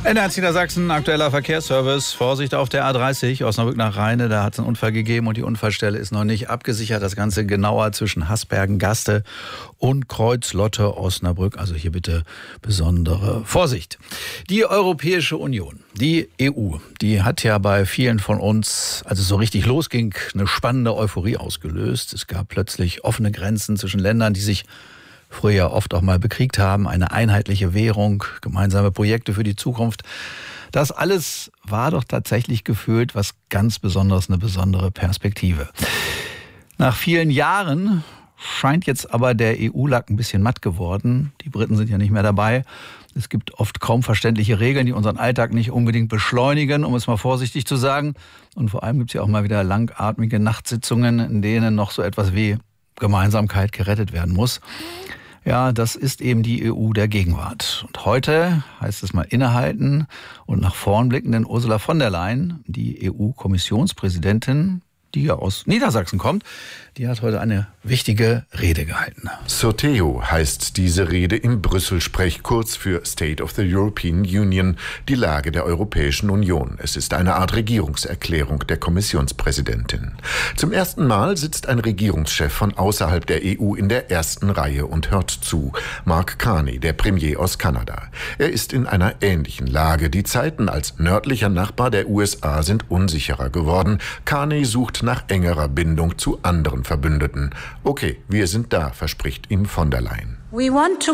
NDR Niedersachsen, aktueller Verkehrsservice. Vorsicht auf der A30, Osnabrück nach Rheine. Da hat es einen Unfall gegeben und die Unfallstelle ist noch nicht abgesichert. Das Ganze genauer zwischen Hasbergen-Gaste und Kreuz-Lotte, Osnabrück. Also hier bitte besondere Vorsicht. Die Europäische Union, die EU, die hat ja bei vielen von uns, als es so richtig losging, eine spannende Euphorie ausgelöst. Es gab plötzlich offene Grenzen zwischen Ländern, die sich früher oft auch mal bekriegt haben, eine einheitliche Währung, gemeinsame Projekte für die Zukunft. Das alles war doch tatsächlich gefühlt was ganz Besonderes, eine besondere Perspektive. Nach vielen Jahren scheint jetzt aber der EU-Lack ein bisschen matt geworden. Die Briten sind ja nicht mehr dabei. Es gibt oft kaum verständliche Regeln, die unseren Alltag nicht unbedingt beschleunigen, um es mal vorsichtig zu sagen. Und vor allem gibt es ja auch mal wieder langatmige Nachtsitzungen, in denen noch so etwas wie Gemeinsamkeit gerettet werden muss. Ja, das ist eben die EU der Gegenwart. Und heute heißt es mal innehalten und nach vorn blicken, denn Ursula von der Leyen, die EU-Kommissionspräsidentin, die ja aus Niedersachsen kommt, die hat heute eine wichtige Rede gehalten. Sorteo heißt diese Rede im Brüssel-Sprech, kurz für State of the European Union, die Lage der Europäischen Union. Es ist eine Art Regierungserklärung der Kommissionspräsidentin. Zum ersten Mal sitzt ein Regierungschef von außerhalb der EU in der ersten Reihe und hört zu. Mark Carney, der Premier aus Kanada. Er ist in einer ähnlichen Lage. Die Zeiten als nördlicher Nachbar der USA sind unsicherer geworden. Carney sucht nach engerer Bindung zu anderen Verbündeten. Okay, wir sind da, verspricht ihm von der Leyen. Wir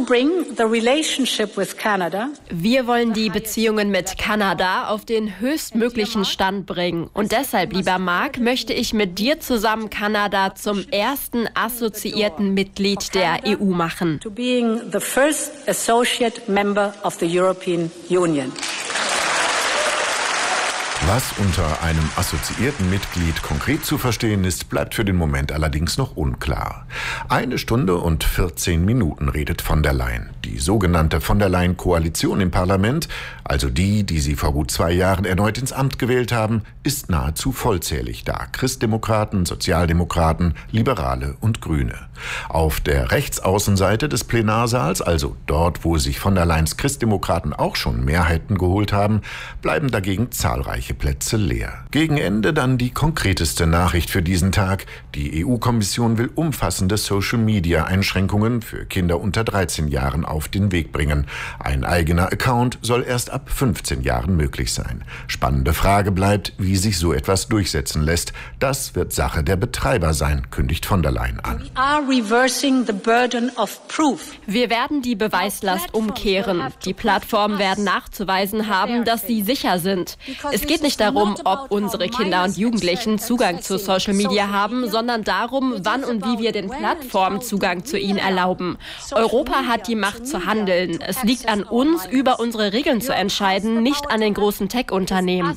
wollen die Beziehungen mit Kanada auf den höchstmöglichen Stand bringen. Und deshalb, lieber Mark, möchte ich mit dir zusammen Kanada zum ersten assoziierten Mitglied der EU machen. Was unter einem assoziierten Mitglied konkret zu verstehen ist, bleibt für den Moment allerdings noch unklar. 1 Stunde und 14 Minuten redet von der Leyen. Die sogenannte von der Leyen-Koalition im Parlament, also die sie vor gut 2 Jahren erneut ins Amt gewählt haben, ist nahezu vollzählig da. Christdemokraten, Sozialdemokraten, Liberale und Grüne. Auf der Rechtsaußenseite des Plenarsaals, also dort, wo sich von der Leyens Christdemokraten auch schon Mehrheiten geholt haben, bleiben dagegen zahlreiche Plätze leer. Gegen Ende dann die konkreteste Nachricht für diesen Tag. Die EU-Kommission will umfassende Social-Media-Einschränkungen für Kinder unter 13 Jahren auf den Weg bringen. Ein eigener Account soll erst ab 15 Jahren möglich sein. Spannende Frage bleibt, wie sich so etwas durchsetzen lässt. Das wird Sache der Betreiber sein, kündigt von der Leyen an. Wir werden die Beweislast umkehren. Die Plattformen werden nachzuweisen haben, dass sie sicher sind. Es geht nicht darum, ob unsere Kinder und Jugendlichen Zugang zu Social Media haben, sondern darum, wann und wie wir den Plattformen Zugang zu ihnen erlauben. Europa hat die Macht zu handeln. Es liegt an uns, über unsere Regeln zu entscheiden, nicht an den großen Tech-Unternehmen.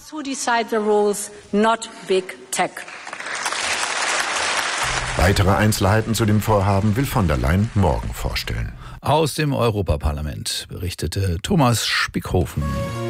Weitere Einzelheiten zu dem Vorhaben will von der Leyen morgen vorstellen. Aus dem Europaparlament berichtete Thomas Spickhofen.